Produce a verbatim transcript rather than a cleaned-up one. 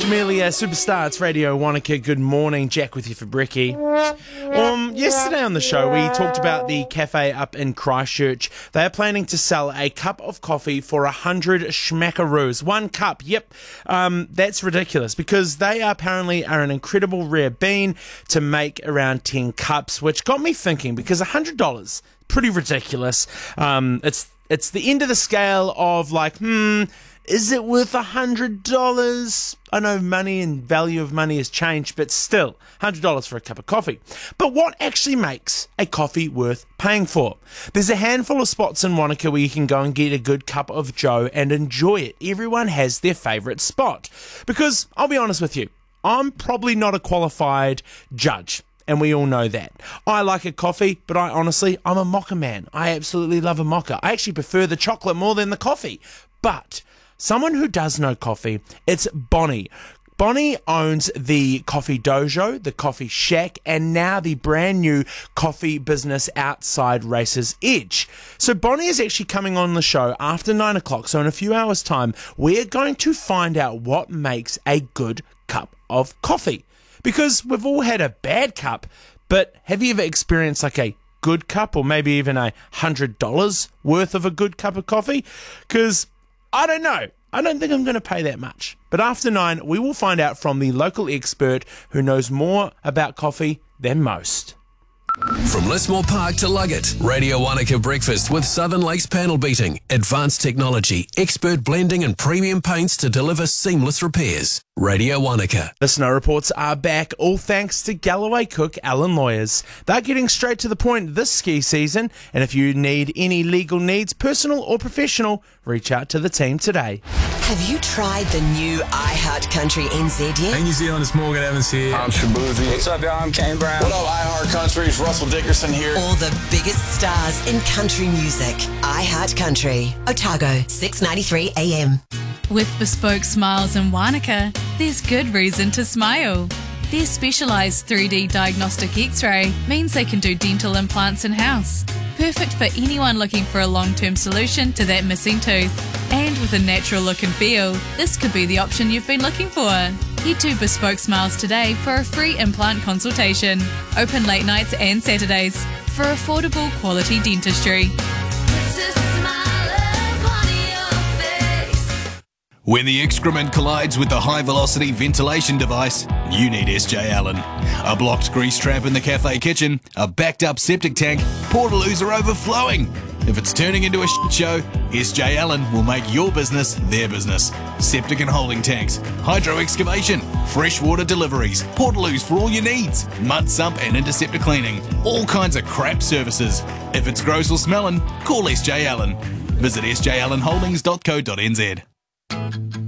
Jamelia, Superstar, it's Radio Wanaka. Good morning, Jack with you for Brekkie. Um, yesterday on the show, we talked about the cafe up in Christchurch. They are planning to sell a cup of coffee for a hundred schmackaroos. One cup, yep. Um, that's ridiculous because they apparently are an incredible rare bean to make around ten cups, which got me thinking because a hundred dollars, pretty ridiculous. Um, it's it's the end of the scale of like, hmm. Is it worth one hundred dollars? I know money and value of money has changed, but still, one hundred dollars for a cup of coffee. But what actually makes a coffee worth paying for? There's a handful of spots in Wanaka where you can go and get a good cup of joe and enjoy it. Everyone has their favourite spot. Because, I'll be honest with you, I'm probably not a qualified judge. And we all know that. I like a coffee, but I honestly, I'm a mocha man. I absolutely love a mocha. I actually prefer the chocolate more than the coffee. But someone who does know coffee, it's Bonnie. Bonnie owns the Coffee Dojo, the Coffee Shack, and now the brand new coffee business outside Racer's Edge. So Bonnie is actually coming on the show after nine o'clock, so in a few hours' time, we're going to find out what makes a good cup of coffee. Because we've all had a bad cup, but have you ever experienced like a good cup or maybe even a one hundred dollars worth of a good cup of coffee? Because I don't know. I don't think I'm going to pay that much. But after nine, we will find out from the local expert who knows more about coffee than most. From Lismore Park to Luggett, Radio Wanaka Breakfast with Southern Lakes panel beating, advanced technology, expert blending and premium paints to deliver seamless repairs. Radio Wanaka. The snow reports are back, all thanks to Galloway Cook Allen Lawyers. They're getting straight to the point this ski season, and if you need any legal needs, personal or professional, reach out to the team today. Have you tried the new iHeart Country N Z yet? Hey New Zealand, it's Morgan Evans here. I'm Shabuzi. What's up, y'all? I'm Kane Brown. What up, iHeart Country? It's Russell Dickerson here. All the biggest stars in country music. iHeart Country. Otago, six ninety-three A M. With Bespoke Smiles in Wanaka, there's good reason to smile. Their specialised three D diagnostic X-ray means they can do dental implants in-house. Perfect for anyone looking for a long-term solution to that missing tooth. And with a natural look and feel, this could be the option you've been looking for. Head to Bespoke Smiles today for a free implant consultation. Open late nights and Saturdays for affordable quality dentistry. When the excrement collides with the high-velocity ventilation device, you need S J Allen. A blocked grease trap in the cafe kitchen, a backed-up septic tank, portaloos are overflowing. If it's turning into a shit show, S J Allen will make your business their business. Septic and holding tanks, hydro excavation, freshwater deliveries, portaloos for all your needs, mud sump and interceptor cleaning, all kinds of crap services. If it's gross or smelling, call S J Allen. Visit s j allen holdings dot co dot n z.